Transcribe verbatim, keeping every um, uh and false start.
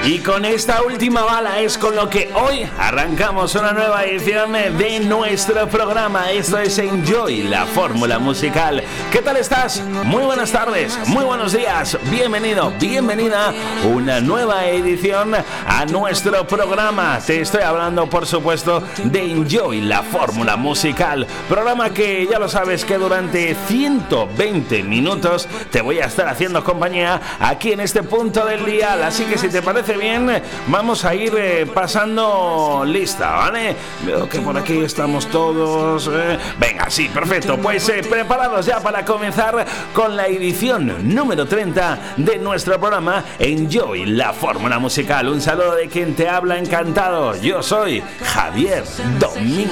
Y con esta última bala es con lo que hoy arrancamos una nueva edición de nuestro programa. Esto es Enjoy, la fórmula musical. ¿Qué tal estás? Muy buenas tardes, muy buenos días. Bienvenido, bienvenida. Una nueva edición a nuestro programa. Te estoy hablando, por supuesto, de Enjoy, la fórmula musical. Programa que ya lo sabes que durante ciento veinte minutos te voy a estar haciendo compañía aquí en este punto del dial. Así que si te parece bien, vamos a ir eh, pasando lista, ¿vale? Veo que por aquí estamos todos. Eh. Venga, sí, perfecto. Pues eh, preparados ya para comenzar con la edición número treinta de nuestro programa Enjoy, la fórmula musical. Un saludo de quien te habla, encantado. Yo soy Javier Domínguez.